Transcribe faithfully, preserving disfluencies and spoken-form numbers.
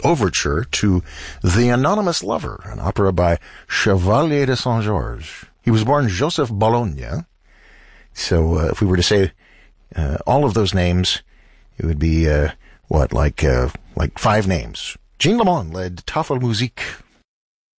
overture to The Anonymous Lover, an opera by Chevalier de Saint-Georges. He was born Joseph Bologna. So uh, if we were to say uh, all of those names, it would be, uh, what, like uh, like five names. Jean Lamont led Tafelmusik.